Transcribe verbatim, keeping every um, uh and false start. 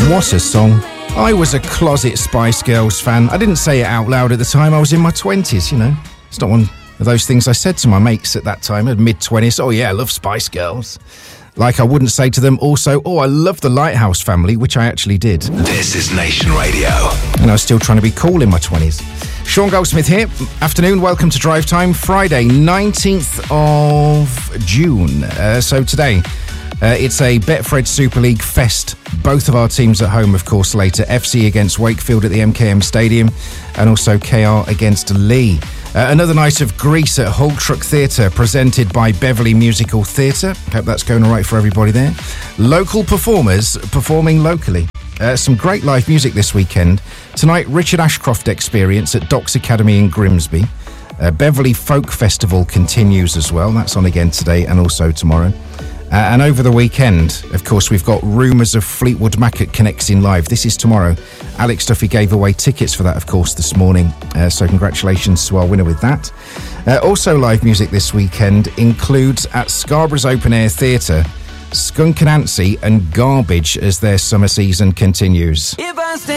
What a song. I was a closet Spice Girls fan. I didn't say it out loud at the time. I was in my twenties, you know. It's not one of those things I said to my mates at that time, at mid-twenties. Oh, yeah, I love Spice Girls. Like I wouldn't say to them also, oh, I love the Lighthouse Family, which I actually did. This is Nation Radio. And I was still trying to be cool in my twenties. Sean Goldsmith here. Afternoon, welcome to Drive Time. Friday, nineteenth of June. Uh, so today, uh, it's a Betfred Super League Fest. Both of our teams at home, of course, later. F C against Wakefield at the M K M Stadium, and also K R against Lee. Uh, another night of Grease at Hull Truck Theatre, presented by Beverley Musical Theatre. Hope that's going all right for everybody there. Local performers performing locally. Uh, some great live music this weekend. Tonight, Richard Ashcroft Experience at Docks Academy in Grimsby. Uh, Beverley Folk Festival continues as well. That's on again today and also tomorrow. Uh, and over the weekend, of course, we've got Rumours of Fleetwood Mac at Connexin Live. This is tomorrow. Alex Duffy gave away tickets for that, of course, this morning. Uh, so congratulations to our winner with that. Uh, also live music this weekend includes at Scarborough's Open Air Theatre, Skunk Anansie and Garbage as their summer season continues.